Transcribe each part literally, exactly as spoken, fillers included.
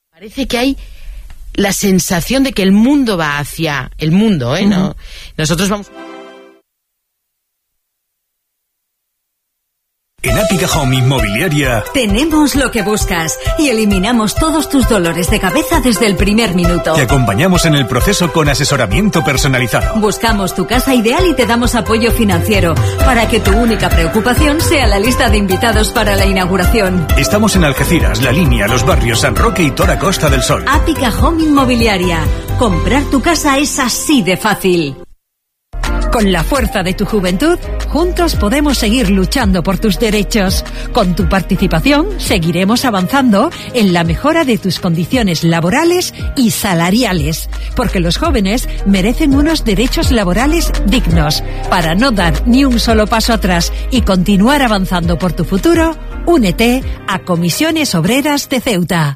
Parece que hay la sensación de que el mundo va hacia el mundo, ¿eh? Uh-huh. ¿No? Nosotros vamos... En Ápica Home Inmobiliaria tenemos lo que buscas y eliminamos todos tus dolores de cabeza desde el primer minuto. Te acompañamos en el proceso con asesoramiento personalizado. Buscamos tu casa ideal y te damos apoyo financiero para que tu única preocupación sea la lista de invitados para la inauguración. Estamos en Algeciras, La Línea, Los Barrios, San Roque y Tora Costa del Sol. Ápica Home Inmobiliaria. Comprar tu casa es así de fácil. Con la fuerza de tu juventud, juntos podemos seguir luchando por tus derechos. Con tu participación, seguiremos avanzando en la mejora de tus condiciones laborales y salariales. Porque los jóvenes merecen unos derechos laborales dignos. Para no dar ni un solo paso atrás y continuar avanzando por tu futuro, únete a Comisiones Obreras de Ceuta.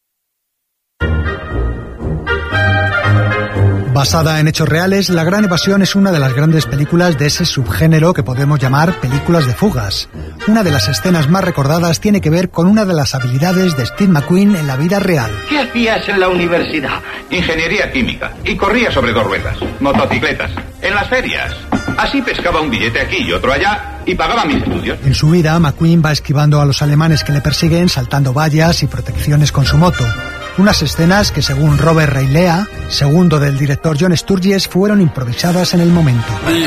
Basada en hechos reales, La Gran Evasión es una de las grandes películas de ese subgénero que podemos llamar películas de fugas. Una de las escenas más recordadas tiene que ver con una de las habilidades de Steve McQueen en la vida real. ¿Qué hacías en la universidad? Ingeniería química. Y corría sobre dos ruedas. Motocicletas. En las ferias. Así pescaba un billete aquí y otro allá y pagaba mis estudios. En su vida, McQueen va esquivando a los alemanes que le persiguen, saltando vallas y protecciones con su moto. Unas escenas que, según Robert Reilea, segundo del director John Sturges, fueron improvisadas en el momento.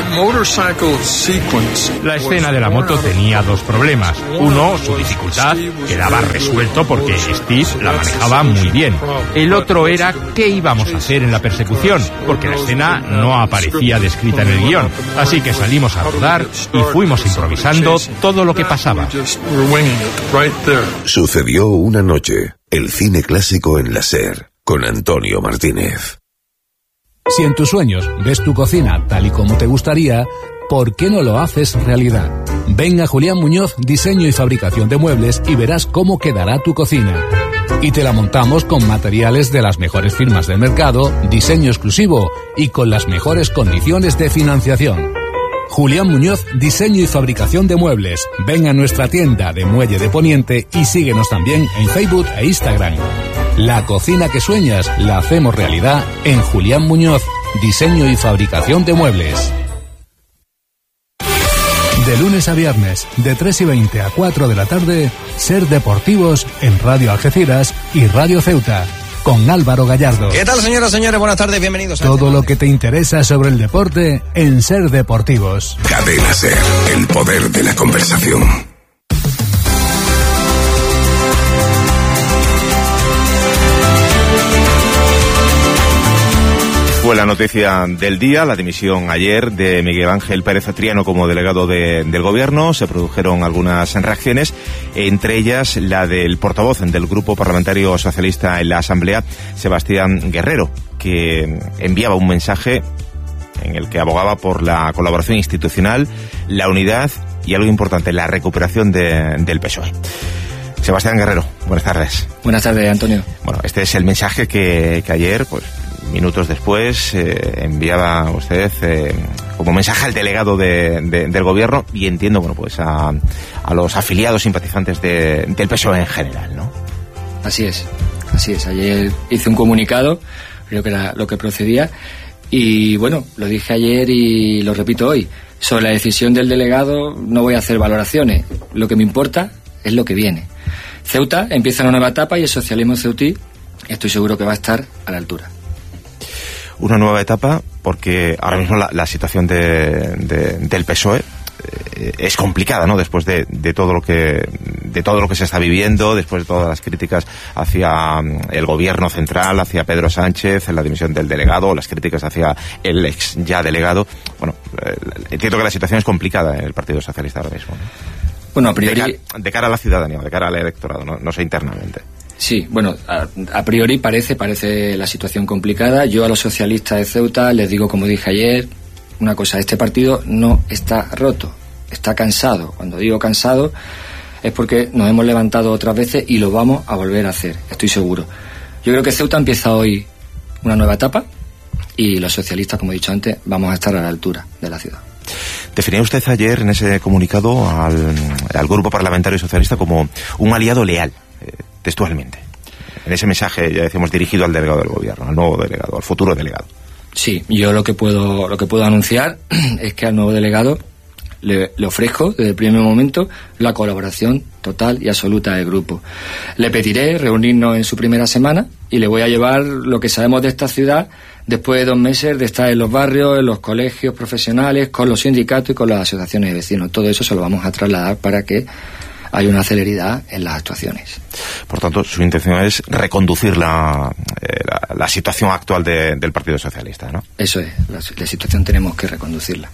La escena de la moto tenía dos problemas. Uno, su dificultad, quedaba resuelto porque Steve la manejaba muy bien. El otro era qué íbamos a hacer en la persecución, porque la escena no aparecía descrita en el guión. Así que salimos a rodar y fuimos improvisando todo lo que pasaba. Sucedió una noche. El cine clásico en la SER, con Antonio Martínez. Si en tus sueños ves tu cocina tal y como te gustaría, ¿por qué no lo haces realidad? Ven a Julián Muñoz, diseño y fabricación de muebles y verás cómo quedará tu cocina. Y te la montamos con materiales de las mejores firmas del mercado, diseño exclusivo y con las mejores condiciones de financiación. Julián Muñoz, diseño y fabricación de muebles. Ven a nuestra tienda de Muelle de Poniente y síguenos también en Facebook e Instagram. La cocina que sueñas la hacemos realidad en Julián Muñoz, diseño y fabricación de muebles. De lunes a viernes, de tres y veinte a cuatro de la tarde, Ser Deportivos en Radio Algeciras y Radio Ceuta. Con Álvaro Gallardo. ¿Qué tal, señoras y señores? Buenas tardes, bienvenidos a todo lo que te interesa sobre el deporte en Ser Deportivos. Cadena Ser, el poder de la conversación. Fue la noticia del día, la dimisión ayer de Miguel Ángel Pérez Triano como delegado de, del gobierno. Se produjeron algunas reacciones, entre ellas la del portavoz del Grupo Parlamentario Socialista en la Asamblea, Sebastián Guerrero, que enviaba un mensaje en el que abogaba por la colaboración institucional, la unidad y, algo importante, la recuperación de, del P S O E. Sebastián Guerrero, buenas tardes. Buenas tardes, Antonio. Bueno, este es el mensaje que, que ayer, pues, minutos después, eh, enviaba usted eh, como mensaje al delegado de, de, del gobierno y entiendo, bueno, pues a, a los afiliados simpatizantes de, del P S O E en general, ¿no? Así es, así es. Ayer hice un comunicado, creo que era lo que procedía, y bueno, lo dije ayer y lo repito hoy. Sobre la decisión del delegado no voy a hacer valoraciones. Lo que me importa es lo que viene. Ceuta empieza una nueva etapa y el socialismo ceutí estoy seguro que va a estar a la altura. Una nueva etapa porque ahora mismo la, la situación de, de, del P S O E eh, es complicada, ¿no? Después de, de todo lo que de todo lo que se está viviendo, después de todas las críticas hacia el gobierno central, hacia Pedro Sánchez, en la dimisión del delegado, las críticas hacia el ex ya delegado. Bueno, eh, entiendo que la situación es complicada en el Partido Socialista ahora mismo, ¿no? Bueno, a priori... De, ca- de cara a la ciudadanía, de cara al electorado, no, no sé internamente. Sí, bueno, a, a priori parece, parece la situación complicada. Yo a los socialistas de Ceuta les digo, como dije ayer, una cosa, este partido no está roto, está cansado. Cuando digo cansado es porque nos hemos levantado otras veces y lo vamos a volver a hacer, estoy seguro. Yo creo que Ceuta empieza hoy una nueva etapa y los socialistas, como he dicho antes, vamos a estar a la altura de la ciudad. Definía usted ayer en ese comunicado al, al Grupo Parlamentario Socialista como un aliado leal, eh, textualmente. en ese mensaje, ya decíamos, dirigido al delegado del gobierno, al nuevo delegado, al futuro delegado. Sí, yo lo que puedo, lo que puedo anunciar es que al nuevo delegado le, le ofrezco desde el primer momento la colaboración total y absoluta del grupo. Le pediré reunirnos en su primera semana y le voy a llevar lo que sabemos de esta ciudad después de dos meses de estar en los barrios, en los colegios profesionales, con los sindicatos y con las asociaciones de vecinos. Todo eso se lo vamos a trasladar para que haya una celeridad en las actuaciones. Por tanto, su intención es reconducir la, eh, la, la situación actual de, del Partido Socialista, ¿no? Eso es, la, la situación tenemos que reconducirla.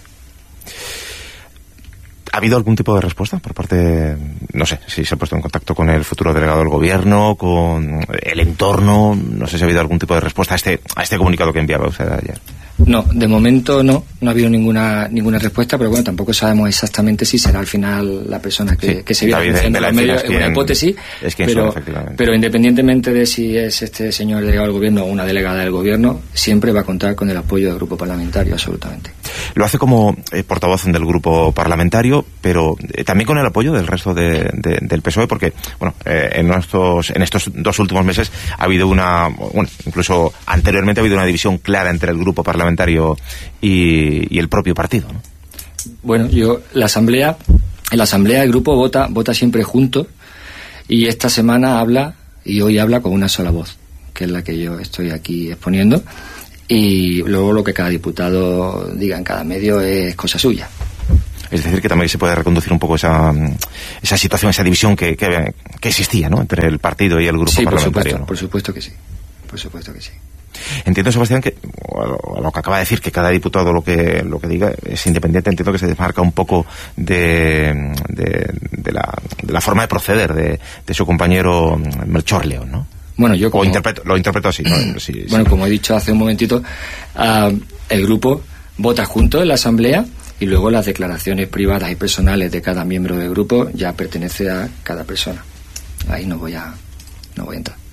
¿Ha habido algún tipo de respuesta por parte, no sé, si se ha puesto en contacto con el futuro delegado del gobierno, con el entorno? No sé si ha habido algún tipo de respuesta a este, a este comunicado que enviaba usted ayer. No, de momento no, no ha habido ninguna ninguna respuesta, pero bueno, tampoco sabemos exactamente si será al final la persona que, sí, que se viera anunciando en los medios, es una hipótesis, es pero, son, pero independientemente de si es este señor delegado del gobierno o una delegada del gobierno, siempre va a contar con el apoyo del grupo parlamentario, absolutamente. Lo hace como eh, portavoz del grupo parlamentario, pero eh, también con el apoyo del resto de, de, del P S O E, porque bueno, eh, en, estos, en estos dos últimos meses ha habido una, bueno, incluso anteriormente ha habido una división clara entre el grupo parlamentario y, y el propio partido, ¿no? Bueno, yo, la asamblea, en la asamblea el grupo vota, vota siempre juntos, y esta semana habla, y hoy habla con una sola voz, que es la que yo estoy aquí exponiendo, y luego lo que cada diputado diga en cada medio es cosa suya. Es decir, que también se puede reconducir un poco esa, esa situación, esa división que, que, que existía, ¿no?, entre el partido y el grupo sí, parlamentario. Por supuesto, ¿no? por supuesto que sí, por supuesto que sí. Entiendo, Sebastián, que a lo que acaba de decir, que cada diputado lo que lo que diga es independiente. Entiendo que se desmarca un poco de, de, de, la, de la forma de proceder de, de su compañero Melchor León, ¿no? Bueno, yo como... O interpreto, lo interpreto así, ¿no? Sí, bueno, sí. Como he dicho hace un momentito, uh, el grupo vota junto en la asamblea y luego las declaraciones privadas y personales de cada miembro del grupo ya pertenece a cada persona. Ahí no voy a, no voy a entrar.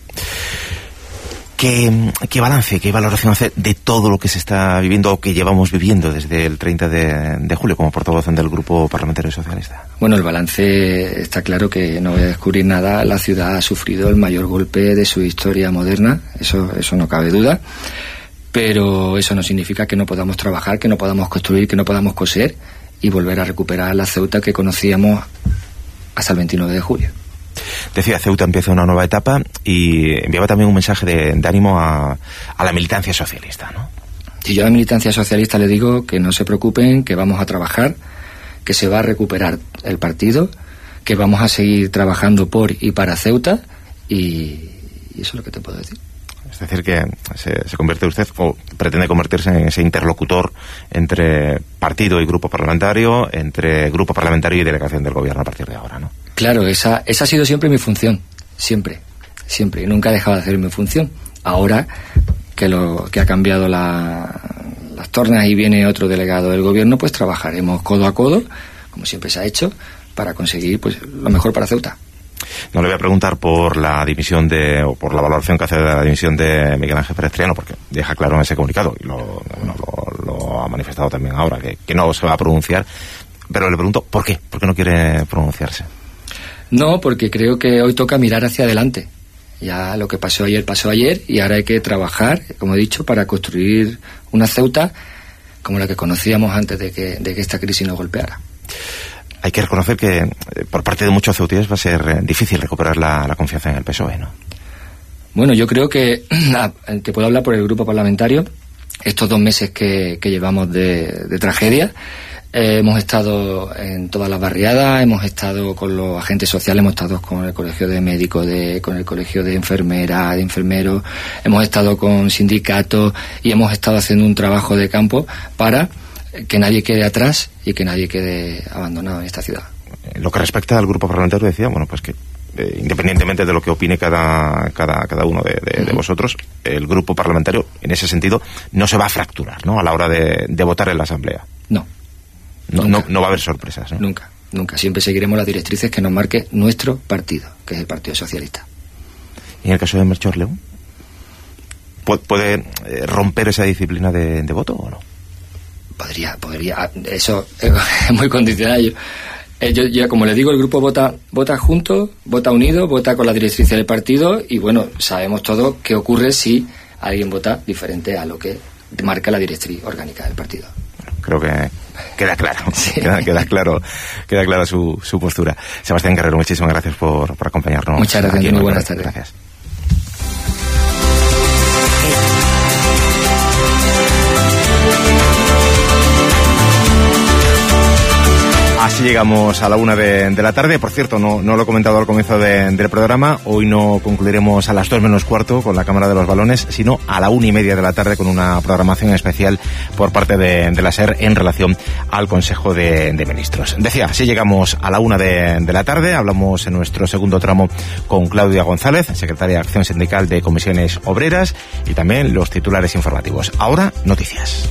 ¿Qué, ¿Qué balance, qué valoración hace de todo lo que se está viviendo o que llevamos viviendo desde el treinta de, de julio como portavoz del Grupo Parlamentario Socialista? Bueno, el balance está claro, que no voy a descubrir nada. La ciudad ha sufrido el mayor golpe de su historia moderna, eso, eso no cabe duda, pero eso no significa que no podamos trabajar, que no podamos construir, que no podamos coser y volver a recuperar la Ceuta que conocíamos hasta el veintinueve de julio. Decía, Ceuta empieza una nueva etapa y enviaba también un mensaje de, de ánimo a, a la militancia socialista, ¿no? Y yo a la militancia socialista le digo que no se preocupen, que vamos a trabajar, que se va a recuperar el partido, que vamos a seguir trabajando por y para Ceuta, y, y eso es lo que te puedo decir. Es decir, que se, se convierte usted, o pretende convertirse en ese interlocutor entre partido y grupo parlamentario, entre grupo parlamentario y delegación del gobierno a partir de ahora, ¿no? Claro, esa, esa ha sido siempre mi función, siempre, siempre, y nunca he dejado de hacer mi función. Ahora que lo que ha cambiado la, las tornas y viene otro delegado del gobierno, pues trabajaremos codo a codo, como siempre se ha hecho, para conseguir pues lo mejor para Ceuta. No le voy a preguntar por la dimisión de, o por la valoración que hace de la dimisión de Miguel Ángel Pérez Triano, porque deja claro en ese comunicado, y lo, bueno, lo, lo ha manifestado también ahora, que, que no se va a pronunciar, pero le pregunto, ¿por qué? ¿Por qué no quiere pronunciarse? No, porque creo que hoy toca mirar hacia adelante. Ya lo que pasó ayer, pasó ayer, y ahora hay que trabajar, como he dicho, para construir una Ceuta como la que conocíamos antes de que, de que esta crisis nos golpeara. Hay que reconocer que eh, por parte de muchos ceutíes va a ser eh, difícil recuperar la, la confianza en el P S O E, ¿no? Bueno, yo creo que, te puedo hablar por el grupo parlamentario, estos dos meses que, que llevamos de, de tragedia, eh, hemos estado en todas las barriadas, hemos estado con los agentes sociales, hemos estado con el colegio de médicos, de, con el colegio de enfermeras, de enfermeros, hemos estado con sindicatos y hemos estado haciendo un trabajo de campo para que nadie quede atrás y que nadie quede abandonado en esta ciudad. En lo que respecta al grupo parlamentario, decía, bueno, pues que eh, independientemente de lo que opine cada cada, cada uno de, de, uh-huh. de vosotros, el grupo parlamentario, en ese sentido, no se va a fracturar, ¿no?, a la hora de, de votar en la Asamblea. No. No, no, no va a haber sorpresas, ¿no? Nunca, nunca. Siempre seguiremos las directrices que nos marque nuestro partido, que es el Partido Socialista. ¿Y en el caso de Melchor León? ¿Puede, puede romper esa disciplina de, de voto o no? Podría, podría. Eso es muy condicional. Yo, Eh, yo, ya como le digo, el grupo vota vota junto, vota unido, vota con la directriz del partido y bueno, sabemos todo qué ocurre si alguien vota diferente a lo que marca la directriz orgánica del partido. Creo que queda claro, sí. queda, queda claro, queda clara su, su postura. Sebastián Guerrero, muchísimas gracias por, por acompañarnos. Muchas gracias, muy buenas tardes. Gracias. Así llegamos a la una de, de la tarde. Por cierto, no, no lo he comentado al comienzo de, del programa. Hoy no concluiremos a las dos menos cuarto con la Cámara de los Balones, sino a la una y media de la tarde con una programación especial por parte de, de la SER en relación al Consejo de, de Ministros. Decía, así llegamos a la una de, de la tarde. Hablamos en nuestro segundo tramo con Claudia González, secretaria de Acción Sindical de Comisiones Obreras, y también los titulares informativos. Ahora, noticias.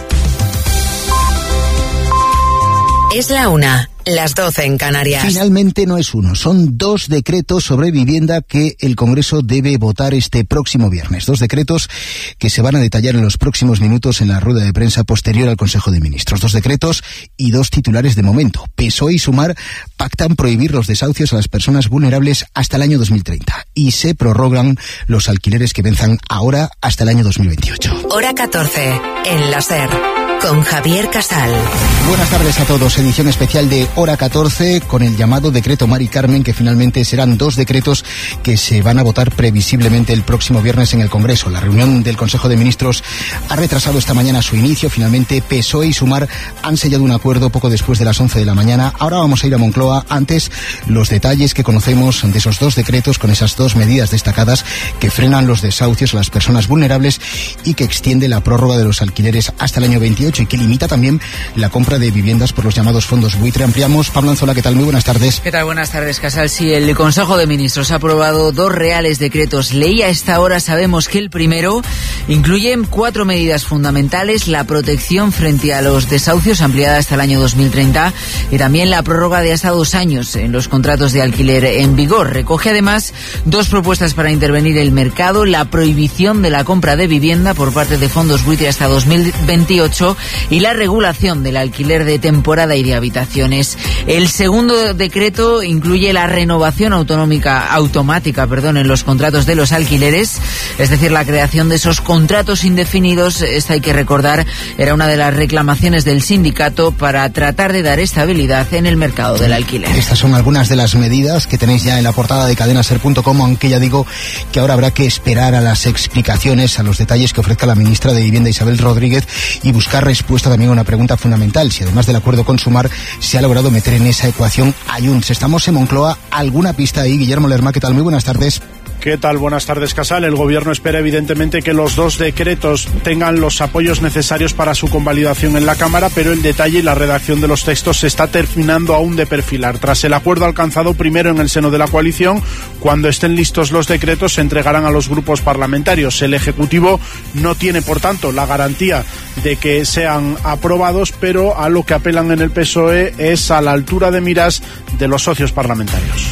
Es la una, las doce en Canarias. Finalmente no es uno, son dos decretos sobre vivienda que el Congreso debe votar este próximo viernes. Dos decretos que se van a detallar en los próximos minutos en la rueda de prensa posterior al Consejo de Ministros. Dos decretos y dos titulares de momento. P S O E y Sumar pactan prohibir los desahucios a las personas vulnerables hasta el año dos mil treinta y se prorrogan los alquileres que venzan ahora hasta el año dos mil veintiocho. Hora catorce, en la SER, con Javier Casal. Buenas tardes a todos. Edición especial de Hora catorce con el llamado decreto Mari Carmen, que finalmente serán dos decretos que se van a votar previsiblemente el próximo viernes en el Congreso. La reunión del Consejo de Ministros ha retrasado esta mañana su inicio. Finalmente P S O E y Sumar han sellado un acuerdo poco después de las once de la mañana. Ahora vamos a ir a Moncloa. Antes, los detalles que conocemos de esos dos decretos con esas dos medidas destacadas que frenan los desahucios a las personas vulnerables y que extiende la prórroga de los alquileres hasta el año veintiocho y que limita también la compra de viviendas por los llamados fondos buitre. Ampliamos. Pablo Anzola, ¿qué tal? Muy buenas tardes. ¿Qué tal? Buenas tardes, Casal. Sí, el Consejo de Ministros ha aprobado dos reales decretos ley. A esta hora sabemos que el primero incluye cuatro medidas fundamentales: la protección frente a los desahucios ampliada hasta el año dos mil treinta y también la prórroga de hasta dos años en los contratos de alquiler en vigor. Recoge además dos propuestas para intervenir el mercado: la prohibición de la compra de vivienda por parte de fondos buitre hasta dos mil veintiocho y la regulación del alquiler de temporada y de habitaciones. El segundo decreto incluye la renovación autonómica, automática perdón, en los contratos de los alquileres, es decir, la creación de esos contratos indefinidos. Esta, hay que recordar, era una de las reclamaciones del sindicato para tratar de dar estabilidad en el mercado del alquiler. Estas son algunas de las medidas que tenéis ya en la portada de cadenaser punto com, aunque ya digo que ahora habrá que esperar a las explicaciones, a los detalles que ofrezca la ministra de Vivienda, Isabel Rodríguez, y buscar respuesta también a una pregunta fundamental: si además del acuerdo con Sumar se ha logrado meter en esa ecuación a Junts. Estamos en Moncloa. ¿Alguna pista ahí? Guillermo Lerma, ¿qué tal? Muy buenas tardes. ¿Qué tal? Buenas tardes, Casal. El Gobierno espera evidentemente que los dos decretos tengan los apoyos necesarios para su convalidación en la Cámara, pero el detalle y la redacción de los textos se está terminando aún de perfilar. Tras el acuerdo alcanzado primero en el seno de la coalición, cuando estén listos los decretos se entregarán a los grupos parlamentarios. El Ejecutivo no tiene, por tanto, la garantía de que sean aprobados, pero a lo que apelan en el P S O E es a la altura de miras de los socios parlamentarios.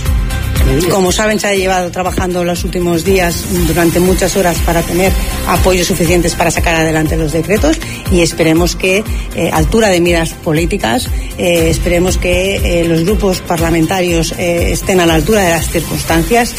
Como saben, se ha llevado trabajando los últimos días durante muchas horas para tener apoyos suficientes para sacar adelante los decretos y esperemos que, eh, altura de miras políticas, eh, esperemos que eh, los grupos parlamentarios eh, estén a la altura de las circunstancias.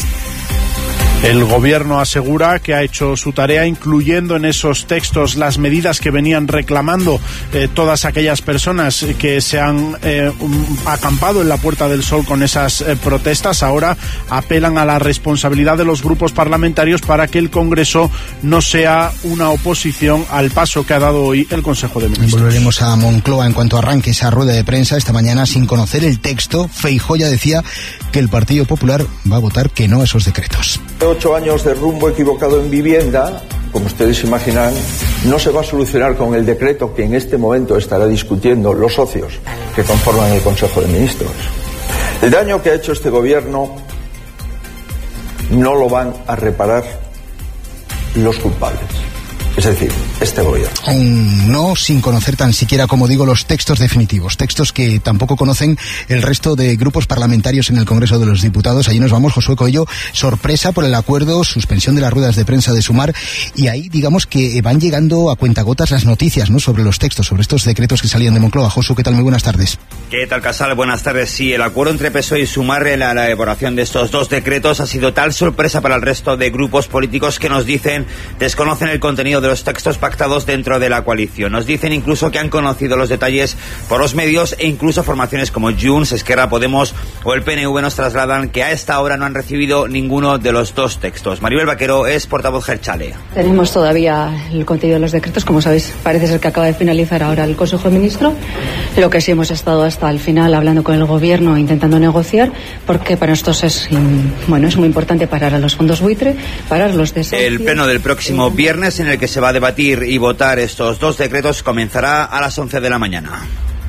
El Gobierno asegura que ha hecho su tarea, incluyendo en esos textos las medidas que venían reclamando eh, todas aquellas personas que se han eh, acampado en la Puerta del Sol con esas eh, protestas. Ahora apelan a la responsabilidad de los grupos parlamentarios para que el Congreso no sea una oposición al paso que ha dado hoy el Consejo de Ministros. Volveremos a Moncloa en cuanto arranque esa rueda de prensa. Esta mañana, sin conocer el texto, Feijóo ya decía que el Partido Popular va a votar que no a esos decretos. Ocho años de rumbo equivocado en vivienda, como ustedes imaginan, no se va a solucionar con el decreto que en este momento estará discutiendo los socios que conforman el Consejo de Ministros. El daño que ha hecho este gobierno no lo van a reparar los culpables. Es decir, este gobierno. Aún no, sin conocer tan siquiera, como digo, los textos definitivos, textos que tampoco conocen el resto de grupos parlamentarios en el Congreso de los Diputados. Allí nos vamos, Josué Coello, sorpresa por el acuerdo, suspensión de las ruedas de prensa de Sumar, y ahí digamos que van llegando a cuentagotas las noticias, ¿no?, sobre los textos, sobre estos decretos que salían de Moncloa. Josu, ¿qué tal? Muy buenas tardes. ¿Qué tal, Casal? Buenas tardes. Sí, el acuerdo entre P S O E y Sumar en la elaboración de estos dos decretos ha sido tal sorpresa para el resto de grupos políticos que nos dicen desconocen el contenido de los textos pactados dentro de la coalición. Nos dicen incluso que han conocido los detalles por los medios e incluso formaciones como Junts, Esquerra, Podemos o el P N V nos trasladan que a esta hora no han recibido ninguno de los dos textos. Maribel Vaquero es portavoz Jeltzale. Tenemos todavía el contenido de los decretos, como sabéis, parece ser que acaba de finalizar ahora el Consejo de Ministros. Lo que sí hemos estado hasta el final hablando con el Gobierno, intentando negociar, porque para nosotros es, bueno, es muy importante parar a los fondos buitre, parar los desahucios. El pleno del próximo viernes, en el que se va a debatir y votar estos dos decretos, comenzará a las once de la mañana.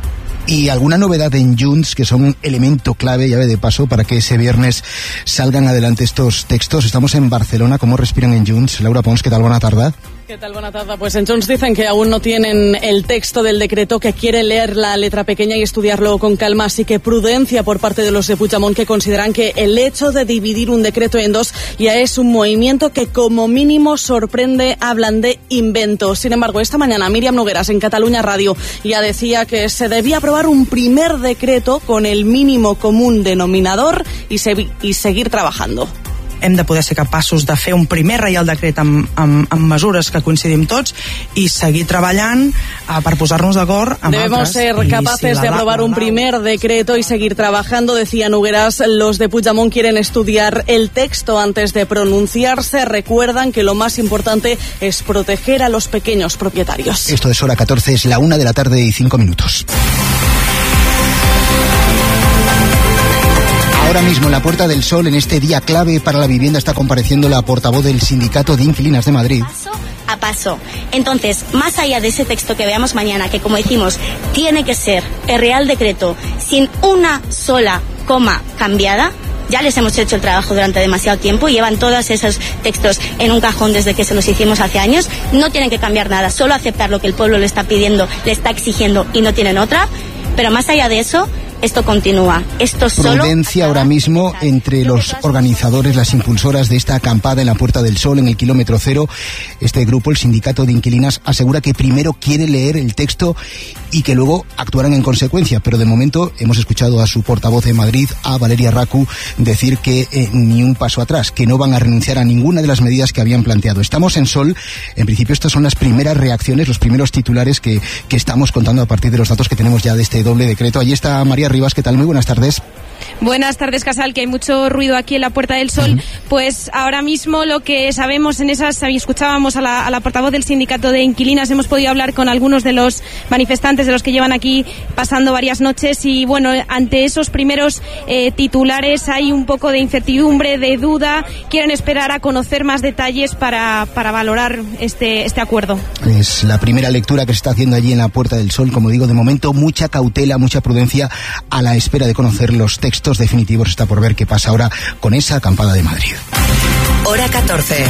Y alguna novedad en Junts, que son elemento clave, llave de paso, para que ese viernes salgan adelante estos textos. Estamos en Barcelona. ¿Cómo respiran en Junts? Laura Pons, ¿qué tal? Buena tarde. ¿Qué tal? Buena tarde. Pues en Junts dicen que aún no tienen el texto del decreto, que quiere leer la letra pequeña y estudiarlo con calma, así que prudencia por parte de los de Puigdemont, que consideran que el hecho de dividir un decreto en dos ya es un movimiento que como mínimo sorprende, hablan de invento. Sin embargo, esta mañana Míriam Nogueras en Catalunya Radio ya decía que se debía aprobar un primer decreto con el mínimo común denominador y, se, y seguir trabajando. Hem de poder ser capaços de fer un primer reial decret amb, amb, amb mesures que coincidim tots i seguir treballant uh, per posar-nos d'acord amb Debemos altres. ser capaces si de aprobar un primer decreto y seguir trabajando, decía Nogueras. Los de Puigdemont quieren estudiar el texto antes de pronunciarse. Recuerdan que lo más importante es proteger a los pequeños propietarios. Esto es Hora catorce, es la una de la tarde y cinco minutos. Ahora mismo en la Puerta del Sol, en este día clave para la vivienda, está compareciendo la portavoz del Sindicato de Inquilinas de Madrid. Paso a paso. Entonces, más allá de ese texto que veamos mañana, que como decimos, tiene que ser el Real Decreto sin una sola coma cambiada, ya les hemos hecho el trabajo durante demasiado tiempo, llevan todos esos textos en un cajón desde que se los hicimos hace años, no tienen que cambiar nada, solo aceptar lo que el pueblo le está pidiendo, le está exigiendo y no tienen otra, pero más allá de eso, esto continúa. Esto solo... Prudencia ahora mismo entre los organizadores, las impulsoras de esta acampada en la Puerta del Sol, en el kilómetro cero. Este grupo, el Sindicato de Inquilinas, asegura que primero quiere leer el texto y que luego actuarán en consecuencia. Pero de momento hemos escuchado a su portavoz de Madrid, a Valeria Racu, decir que eh, ni un paso atrás, que no van a renunciar a ninguna de las medidas que habían planteado. Estamos en Sol. En principio estas son las primeras reacciones, los primeros titulares que, que estamos contando a partir de los datos que tenemos ya de este doble decreto. Allí está María Rivas, ¿qué tal? Muy buenas tardes. Buenas tardes, Casal, que hay mucho ruido aquí en la Puerta del Sol. Uh-huh. Pues ahora mismo lo que sabemos en esas, escuchábamos a la, a la portavoz del Sindicato de Inquilinas, hemos podido hablar con algunos de los manifestantes, de los que llevan aquí pasando varias noches, y bueno, ante esos primeros eh, titulares hay un poco de incertidumbre, de duda, quieren esperar a conocer más detalles para, para valorar este, este acuerdo. Es la primera lectura que se está haciendo allí en la Puerta del Sol, como digo, de momento mucha cautela, mucha prudencia a la espera de conocer los textos definitivos. Está por ver qué pasa ahora con esa acampada de Madrid. Hora catorce.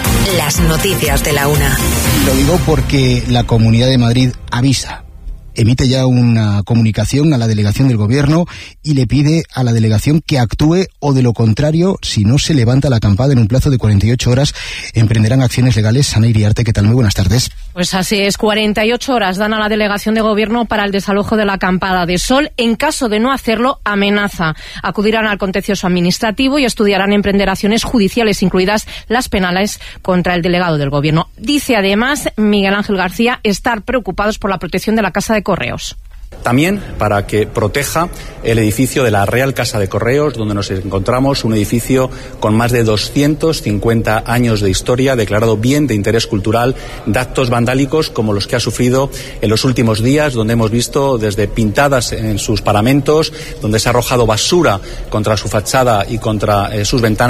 Las noticias de la una. Lo digo porque la Comunidad de Madrid avisa, emite ya una comunicación a la delegación del Gobierno y le pide a la delegación que actúe, o de lo contrario, si no se levanta la acampada en un plazo de cuarenta y ocho horas, emprenderán acciones legales. Ana Iriarte, ¿qué tal? Muy buenas tardes. Pues así es, cuarenta y ocho horas dan a la delegación de Gobierno para el desalojo de la acampada de Sol. En caso de no hacerlo, amenaza. Acudirán al contencioso administrativo y estudiarán emprender acciones judiciales, incluidas las penales, contra el delegado del Gobierno. Dice además Miguel Ángel García estar preocupados por la protección de la Casa de Correos. También para que proteja el edificio de la Real Casa de Correos, donde nos encontramos, un edificio con más de doscientos cincuenta años de historia, declarado bien de interés cultural, de actos vandálicos como los que ha sufrido en los últimos días, donde hemos visto desde pintadas en sus paramentos, donde se ha arrojado basura contra su fachada y contra eh, sus ventanas.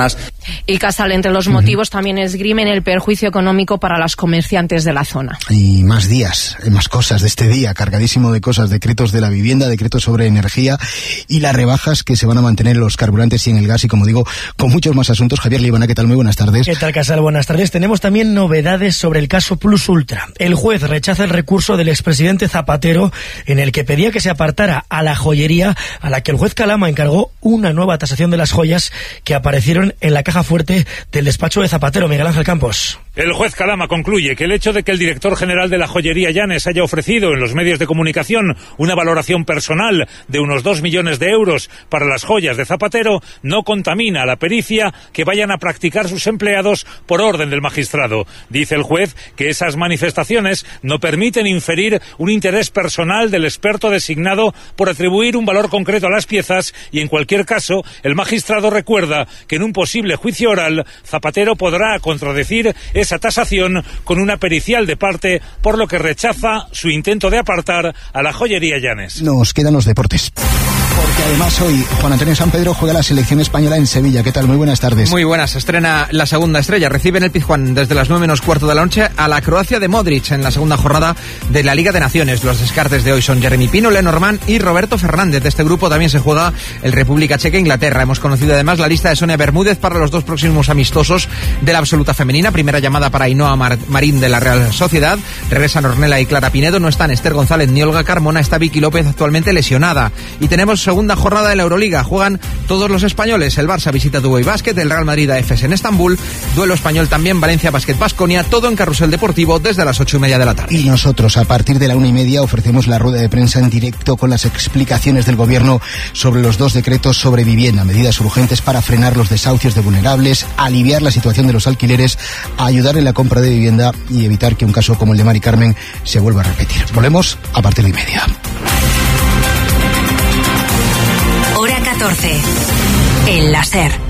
Y Casal, entre los motivos, uh-huh. también esgrimen el perjuicio económico para las comerciantes de la zona. Y más días, más cosas de este día, cargadísimo de cosas, decretos de la vivienda, decretos sobre energía y las rebajas que se van a mantener en los carburantes y en el gas, y como digo, con muchos más asuntos. Javier Libana, ¿qué tal? Muy buenas tardes. ¿Qué tal, Casal? Buenas tardes. Tenemos también novedades sobre el caso Plus Ultra. El juez rechaza el recurso del expresidente Zapatero en el que pedía que se apartara a la joyería, a la que el juez Calama encargó una nueva tasación de las joyas que aparecieron en la caja fuerte del despacho de Zapatero. Miguel Ángel Campos. El juez Calama concluye que el hecho de que el director general de la joyería Llanes haya ofrecido en los medios de comunicación una valoración personal de unos dos millones de euros para las joyas de Zapatero no contamina la pericia que vayan a practicar sus empleados por orden del magistrado. Dice el juez que esas manifestaciones no permiten inferir un interés personal del experto designado por atribuir un valor concreto a las piezas, y en cualquier caso el magistrado recuerda que en un posible juicio oral Zapatero podrá contradecir esa tasación con una pericial de parte, por lo que rechaza su intento de apartar a la joyería Llanes. Nos quedan los deportes, porque además hoy Juan Antonio Sampedro juega la selección española en Sevilla. ¿Qué tal? Muy buenas tardes. Muy buenas. Estrena la segunda estrella. Recibe en el Pizjuán desde las nueve menos cuarto de la noche a la Croacia de Modric en la segunda jornada de la Liga de Naciones. Los descartes de hoy son Jeremy Pino, Lenormand y Roberto Fernández. De este grupo también se juega el República Checa e Inglaterra. Hemos conocido además la lista de Sonia Bermúdez para los dos próximos amistosos de la absoluta femenina. Primera llamada para Ainhoa Mar- Marín de la Real Sociedad. Regresan Ornella y Clara Pinedo. No están Esther González ni Olga Carmona. Está Vicky López, actualmente lesionada. Y tenemos segunda jornada de la Euroliga. Juegan todos los españoles. El Barça visita Dubai Basket, el Real Madrid a Efes en Estambul. Duelo español también, Valencia Basket Baskonia. Todo en Carrusel Deportivo desde las ocho y media de la tarde. Y nosotros a partir de la una y media ofrecemos la rueda de prensa en directo con las explicaciones del gobierno sobre los dos decretos sobre vivienda, medidas urgentes para frenar los desahucios de vulnerables, aliviar la situación de los alquileres, ayudar en la compra de vivienda y evitar que un caso como el de Mari Carmen se vuelva a repetir. Volvemos a partir de y media. Hora catorce. El láser.